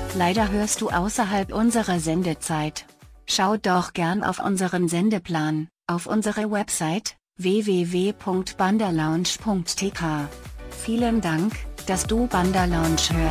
Leider hörst du außerhalb unserer Sendezeit. Schau doch gern auf unseren Sendeplan, auf unsere Website, www.bandalounge.tk. Vielen Dank, dass du Banda Lounge hörst.